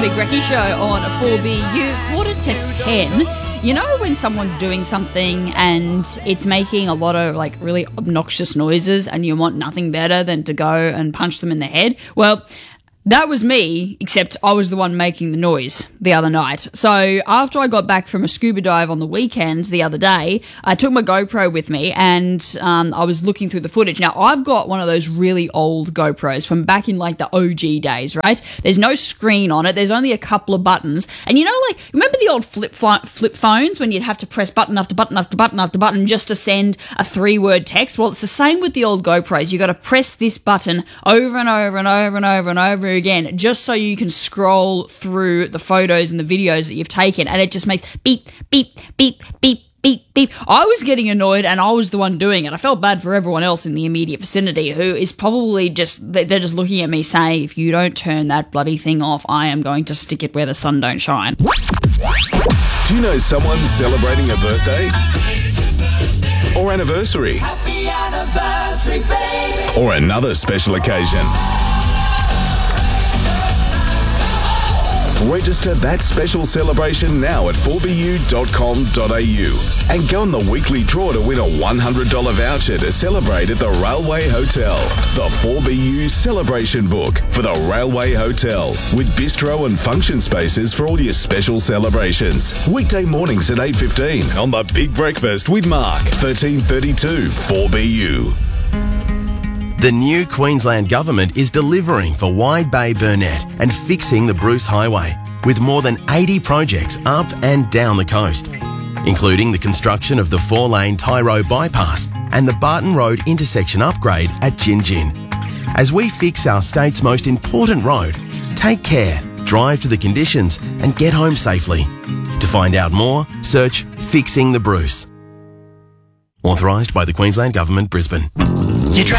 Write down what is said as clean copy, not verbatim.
Big Recce Show on 4BU, 9:45. You know when someone's doing something and it's making a lot of like really obnoxious noises and you want nothing better than to go and punch them in the head? Well, that was me, except I was the one making the noise the other night. So after I got back from a scuba dive on the weekend the other day, I took my GoPro with me and I was looking through the footage. Now, I've got one of those really old GoPros from back in like the OG days, right? There's no screen on it. There's only a couple of buttons. And you know, like, remember the old flip phones when you'd have to press button after button after button after button just to send a 3-word text? Well, it's the same with the old GoPros. You got to press this button over and over and over and over and over again just so you can scroll through the photos and the videos that you've taken, and it just makes beep, beep, beep, beep, beep, beep. I was getting annoyed and I was the one doing it. I felt bad for everyone else in the immediate vicinity who is probably they're just looking at me saying, if you don't turn that bloody thing off, I am going to stick it where the sun don't shine. Do you know someone celebrating a birthday? Or anniversary? Happy anniversary, baby. Or another special occasion? Register that special celebration now at 4bu.com.au and go on the weekly draw to win a $100 voucher to celebrate at the Railway Hotel. The 4BU Celebration Book for the Railway Hotel with bistro and function spaces for all your special celebrations. Weekday mornings at 8:15 on The Big Breakfast with Mark, 1332 4BU. The new Queensland Government is delivering for Wide Bay Burnett and fixing the Bruce Highway with more than 80 projects up and down the coast, including the construction of the 4-lane Tyro bypass and the Barton Road intersection upgrade at Gin Gin. As we fix our state's most important road, take care, drive to the conditions and get home safely. To find out more, search Fixing the Bruce. Authorised by the Queensland Government, Brisbane. You